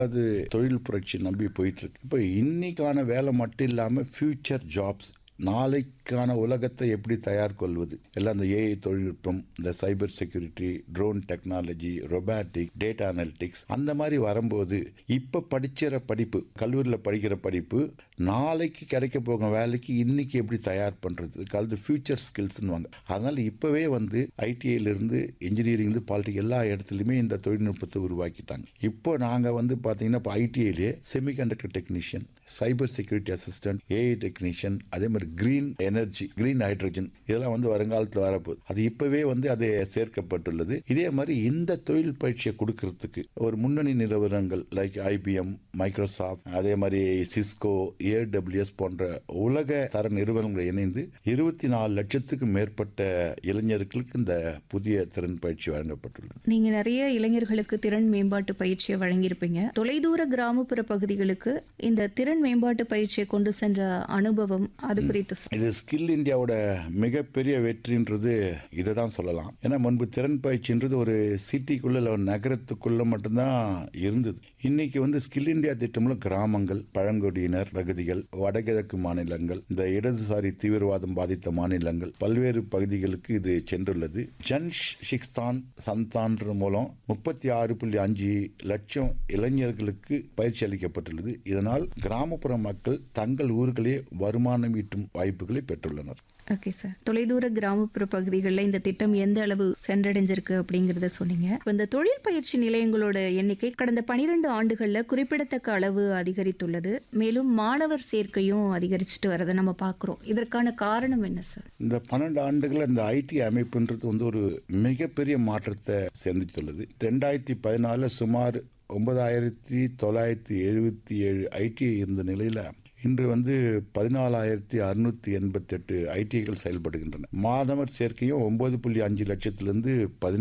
அது தொழில் புரட்சி நம்பி போயிட்டு இருக்கு. இப்போ இன்னைக்கான வேலை மட்டும் இல்லாம ஃபியூச்சர் ஜாப்ஸ், நாளைக்கான உலகத்தை எப்படி தயார் கொள்வது, எல்லாம் இந்த ஏஐ தொழில்நுட்பம், இந்த cyber security, drone technology, robotic, data analytics அந்த மாதிரி வரும்போது இப்ப படிக்கிற படிப்பு, கல்லூரியில் படிக்கிற படிப்பு நாளைக்கு கிடைக்க போகும் வேலைக்கு இன்னைக்கு எப்படி தயார் பண்றது, அது ஃபியூச்சர் ஸ்கில்ஸ்னு வாங்க. அதனால இப்பவே ஐடிஐல இருந்து இன்ஜினியரிங் பாலிட்டிக் எல்லா இடத்துலையுமே இந்த தொழில்நுட்பத்தை உருவாக்கிட்டாங்க. இப்போ நாங்க பாத்தீங்கன்னா இப்போ ஐடிஐலே semiconductor technician, cyber security assistant, AI technician, அதே மாதிரி கிரீன் எனர்ஜி, கிரீன் ஹைட்ரஜன் இதெல்லாம் வருங்காலத்தில் வரப்போகுது. அது இப்பவே அது சேர்க்கப்பட்டுள்ளது. இதே மாதிரி இந்த தொழில் பயிற்சியை கொடுக்கறதுக்கு ஒரு முன்னணி நிறுவனங்கள் லைக் ஐபிஎம், மைக்ரோசாஃப்ட், அதே மாதிரி சிஸ்கோ, ஏடபிள்யூஎஸ் போன்ற உலக தர நிறுவனங்களை இணைந்து 24 லட்சத்துக்கு மேற்பட்ட இளைஞர்களுக்கு இந்த புதிய திறன் பயிற்சி வழங்கப்பட்டுள்ளது. நீங்க நிறைய இளைஞர்களுக்கு திறன் மேம்பாட்டு பயிற்சியை வழங்கியிருப்பீங்க. தொலைதூர கிராமப்புற பகுதிகளுக்கு இந்த திறன் மேம்பாட்டு பயிற்சியை கொண்டு சென்ற அனுபவம் அது குறித்து இது ஸ்கில் இந்தியாவோட மிகப்பெரிய வெற்றின்றது இதை தான் சொல்லலாம். ஏன்னா முன்பு திறன் பயிற்சின்றது ஒரு சிட்டிக்குள்ள இல்லை ஒரு நகரத்துக்குள்ள மட்டும்தான் இருந்தது. இன்னைக்கு ஸ்கில் இந்தியா திட்டம்ல கிராமங்கள், பழங்குடியினர் பகுதிகள், வடகிழக்கு மாநிலங்கள், இந்த இடதுசாரி தீவிரவாதம் பாதித்த மாநிலங்கள், பல்வேறு பகுதிகளுக்கு இது சென்றுள்ளது. ஜன் ஷிக்ஸ்தான் சந்தான் மூலம் 36.5 லட்சம் இளைஞர்களுக்கு பயிற்சி அளிக்கப்பட்டுள்ளது. இதனால் கிராமப்புற மக்கள் தங்கள் ஊர்களே வருமானம் ஈட்டும் வாய்ப்புகளை பெற்றுள்ளனர். ஓகே சார், தொலைதூர கிராமப்புற பகுதிகளில் இந்த திட்டம் எந்த அளவு சென்றடைஞ்சிருக்கு அப்படிங்கறத சொன்னீங்க. இந்த தொழில் பயிற்சி நிலையங்களோட எண்ணிக்கை கடந்த 12 ஆண்டுகள்ல குறிப்பிடத்தக்க அளவு அதிகரித்துள்ளது. மேலும் மாணவர் சேர்க்கையும் அதிகரிச்சுட்டு வரதை நம்ம பார்க்கிறோம். இதற்கான காரணம் என்ன சார்? இந்த 12 ஆண்டுகள் இந்த ஐடி அமைப்புன்றது ஒரு மிகப்பெரிய மாற்றத்தை சந்தித்துள்ளது. 2014 சுமார் 9,977 ஐடிஐ இருந்த நிலையில இன்று 14,688 ஐடிஐகள் செயல்படுகின்றன. மாணவர் சேர்க்கையும் 9.5 லட்சத்திலிருந்து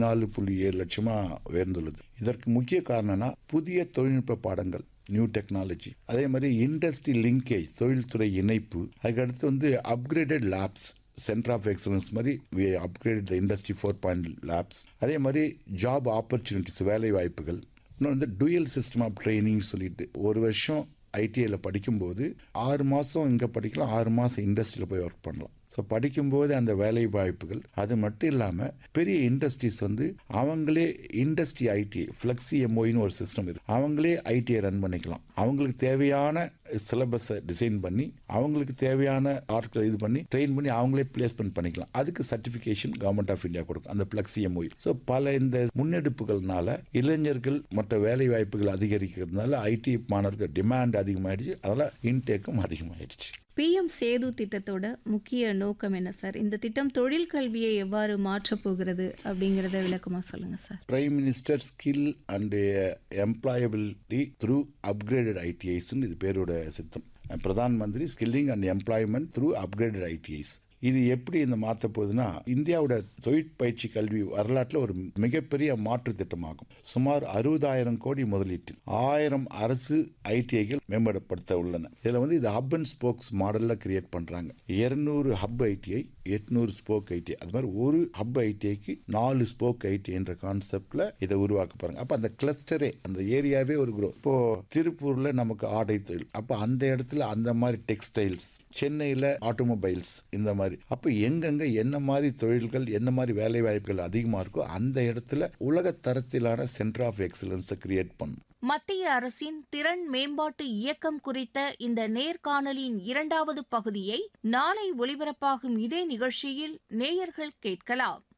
14.7 லட்சமா உயர்ந்துள்ளது. இதற்கு முக்கிய காரணம்னா புதிய தொழில்நுட்ப பாடங்கள், நியூ டெக்னாலஜி, அதே மாதிரி இண்டஸ்ட்ரி லிங்கேஜ், தொழில்துறை இணைப்பு, அதுக்கடுத்து upgraded labs, centre of excellence மாதிரி அப்கிரேட் த இண்டஸ்ட்ரி 4.0 லேப்ஸ், அதே மாதிரி ஜாப் ஆப்பர்ச்சுனிட்டிஸ், வேலை வாய்ப்புகள், இன்னொன்று டூயல் சிஸ்டம் ஆஃப் ட்ரைனிங் சொல்லிட்டு ஒரு வருஷம் ஐடிஐல படிக்கும்போது 6 மாதம் இங்கே படிக்கலாம், 6 மாதம் இண்டஸ்ட்ரியில் போய் ஒர்க் பண்ணலாம். ஸோ படிக்கும்போது அந்த வேலை வாய்ப்புகள், அது மட்டும் இல்லாமல் பெரிய இண்டஸ்ட்ரீஸ் அவங்களே இண்டஸ்ட்ரி ஐடிஐ ஃப்ளெக்ஸி எம்ஓன்னு ஒரு சிஸ்டம் இருக்கு, அவங்களே ஐடிஐ ரன் பண்ணிக்கலாம். அவங்களுக்கு தேவையான சிலபஸை டிசைன் பண்ணி, அவங்களுக்கு தேவையான ஆட்களை இது பண்ணி ட்ரெயின் பண்ணி அவங்களே பிளேஸ்மெண்ட் பண்ணிக்கலாம். அதுக்கு சர்டிஃபிகேஷன் கவர்மெண்ட் ஆஃப் இந்தியா கொடுக்கும், அந்த ஃப்ளெக்ஸி எம்ஓ. ஸோ பல இந்த முன்னெடுப்புகள்னால இளைஞர்கள் மற்ற வேலை வாய்ப்புகள் அதிகரிக்கிறதுனால ஐடி மாணவர்கள் டிமாண்ட் அதிகமாயிடுச்சு, அதனால இன்டேக்கும் அதிகமாயிடுச்சு. PM சேது திட்டத்தோட முக்கிய நோக்கம் என்ன சார்? இந்த திட்டம் தொழில் கல்வியை எவ்வாறு மாற்றப் போகிறது அப்படிங்கறத விளக்கமா சொல்லுங்க sir. Prime minister skill and employability through upgraded ITIs, இது பேரோட சித்தம். Pradhan Mantri skilling and employment through upgraded ITIs. இது எப்படி இந்த மாற்ற போகுதுன்னா, இந்தியாவோட தொழிற்பயிற்சி கல்வி வரலாற்றில் ஒரு மிகப்பெரிய மாற்று திட்டமாகும். சுமார் 60,000 கோடி முதலீட்டில் 1000 அரசு ஐடிஐகள் மேம்படுத்த உள்ளன. இதுல இது ஹப் அண்ட் ஸ்போக்ஸ் மாடல்ல கிரியேட் பண்றாங்க. 200 ஹப் ஐடிஐ, 800 ஸ்போக் ஐடிஐ, அது மாதிரி ஒரு ஹப் ஐடிஐக்கு 4 ஸ்போக் ஐடிஐ என்ற கான்செப்ட்ல இதை உருவாக்க போறாங்க. அப்ப அந்த கிளஸ்டரே, அந்த ஏரியாவே ஒரு குரோ. இப்போ திருப்பூர்ல நமக்கு ஆடை தொழில், அப்ப அந்த இடத்துல அந்த மாதிரி டெக்ஸ்டைல்ஸ், சென்னையில ஆட்டோமொபைல்ஸ், இந்த மாதிரி. அப்ப எங்கெங்க என்ன மாதிரி தொழில்கள், என்ன மாதிரி வேலை வாய்ப்புகள் அதிகமா இருக்கோ அந்த இடத்துல உலக தரத்திலான சென்டர் ஆஃப் எக்ஸலன்ஸை கிரியேட் பண்ணும். மத்திய அரசின் திறன் மேம்பாட்டு இயக்கம் குறித்த இந்த நேர்காணலின் 2வது பகுதியை நாளை ஒலிபரப்பாகும் இதே நிகழ்ச்சியில் நேயர்கள் கேட்கலாம்.